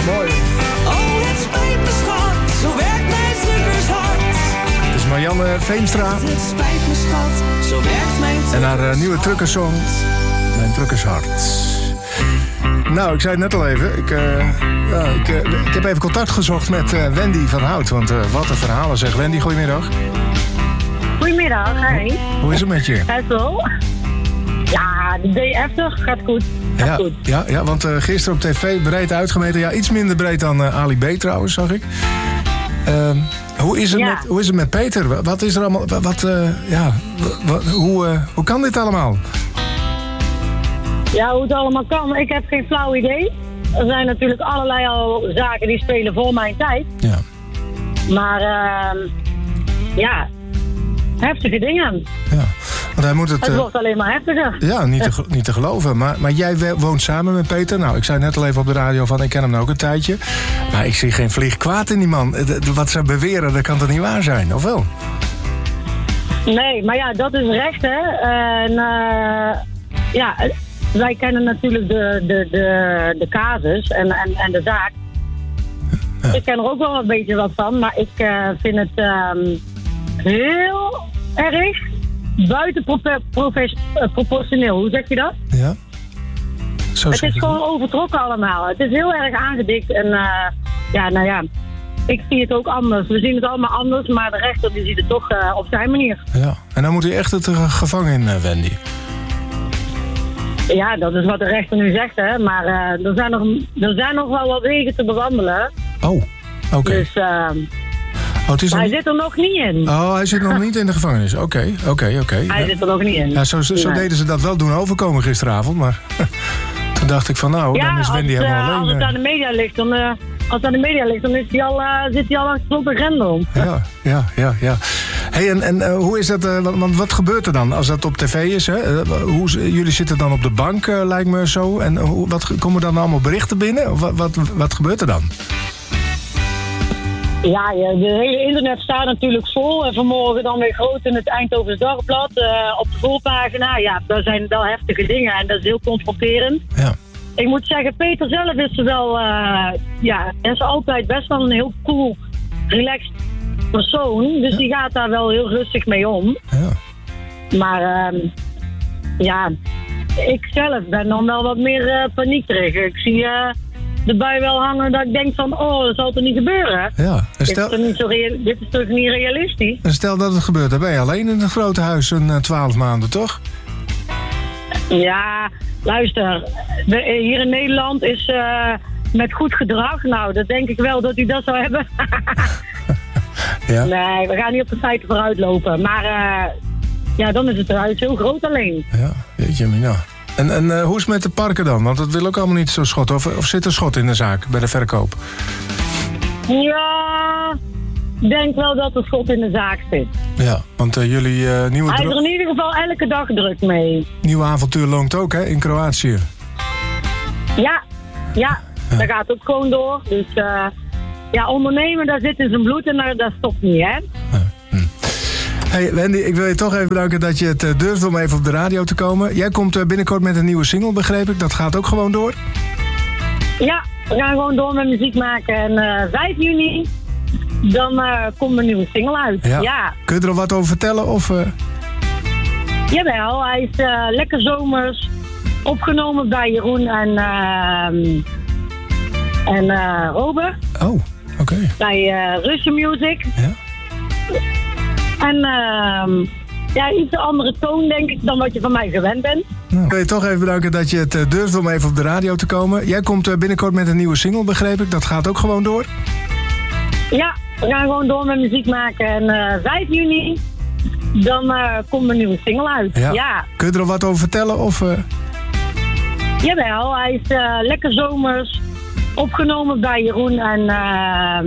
mooi. Oh, het spijt me schat, zo werkt mijn truckershart. Het is Marianne Veenstra. Het spijt me schat, zo werkt mijn truckershart. En haar nieuwe truckersong, Mijn Truckershart. Nou, ik zei het net al even. Ik heb even contact gezocht met Wendy van Hout. Want wat een verhalen zeg. Wendy, goedemiddag. Goedemiddag, hi. Hoe is het met je? Gaat wel? Ja, de D50 gaat goed. Gaat goed. Ja, want gisteren op tv breed uitgemeten. Ja, iets minder breed dan Ali B trouwens, zag ik. Hoe is het met Peter? Wat is er allemaal? Hoe kan dit allemaal? Ja, hoe het allemaal kan, ik heb geen flauw idee. Er zijn natuurlijk allerlei al zaken die spelen voor mijn tijd. Ja. Maar heftige dingen. Ja. Want hij moet het wordt alleen maar heftiger. Ja, niet te geloven. Maar jij woont samen met Peter. Nou, ik zei net al even op de radio van, ik ken hem nou ook een tijdje. Maar ik zie geen vlieg kwaad in die man. Wat ze beweren, dat kan toch niet waar zijn, of wel? Nee, maar ja, dat is recht, hè. En wij kennen natuurlijk de casus en de zaak. Ja. Ik ken er ook wel een beetje wat van, maar ik vind het heel erg buitenproportioneel. Hoe zeg je dat? Ja. Het is gewoon overtrokken allemaal. Het is heel erg aangedikt en ik zie het ook anders. We zien het allemaal anders, maar de rechter die ziet het toch op zijn manier. Ja, en dan moet hij echt het gevangen in, Wendy. Ja, dat is wat de rechter nu zegt, hè. Maar er zijn nog wel wat wegen te bewandelen. Oh, oké. Dus hij zit er nog niet in. Oh, hij zit nog niet in de gevangenis. Oké. Hij zit er nog niet in. Ja, zo deden ze dat wel doen overkomen gisteravond, maar toen dacht ik van dan is Wendy helemaal alleen. Als het aan de media ligt, dan is zit hij al achter op een grendel. Ja. Hey, en hoe is dat? Want wat gebeurt er dan als dat op tv is? Hè? Jullie zitten dan op de bank, lijkt me zo. En komen dan allemaal berichten binnen? Of wat gebeurt er dan? Ja, de hele internet staat natuurlijk vol. En vanmorgen dan weer groot in het Eindhovens Dagblad. Op de voorpagina. Ja, daar zijn wel heftige dingen. En dat is heel confronterend. Ja. Ik moet zeggen, Peter zelf is wel... hij is altijd best wel een heel cool, relaxed persoon. Dus die gaat daar wel heel rustig mee om. Ja. Maar ik zelf ben dan wel wat meer paniekerig. Ik zie de bui wel hangen dat ik denk van, dat zal toch niet gebeuren? Ja. Dit is toch niet realistisch? En stel dat het gebeurt, dan ben je alleen in het grote huis 12 maanden, toch? Ja, luister. Hier in Nederland is met goed gedrag. Nou, dat denk ik wel dat u dat zou hebben. Ja. Nee, we gaan niet op de feiten vooruit lopen. Maar dan is het huis heel groot alleen. Ja, jeetje mina. En hoe is het met de parken dan? Want dat wil ook allemaal niet zo schot. Of zit er schot in de zaak bij de verkoop? Ja, ik denk wel dat er schot in de zaak zit. Ja, want jullie nieuwe... Hij is er in ieder geval elke dag druk mee. Nieuwe avontuur loont ook, hè, in Kroatië. Ja, dat gaat ook gewoon door. Dus ondernemen, daar zit in zijn bloed en dat stopt niet, hè? Hey Wendy, ik wil je toch even bedanken dat je het durft om even op de radio te komen. Jij komt binnenkort met een nieuwe single, begreep ik. Dat gaat ook gewoon door? Ja, we gaan gewoon door met muziek maken. En 5 juni, dan komt een nieuwe single uit. Ja. Kun je er al wat over vertellen? Of, Jawel, hij is lekker zomers. Opgenomen bij Jeroen en Robert. Oh, oké. Bij Russian Music. Ja. En iets andere toon, denk ik, dan wat je van mij gewend bent. Nou, ik wil je toch even bedanken dat je het durft om even op de radio te komen. Jij komt binnenkort met een nieuwe single, begreep ik. Dat gaat ook gewoon door? Ja, we gaan gewoon door met muziek maken. En 5 juni, dan komt een nieuwe single uit. Ja. Kun je er al wat over vertellen? Of, Jawel, hij is lekker zomers. Opgenomen bij Jeroen en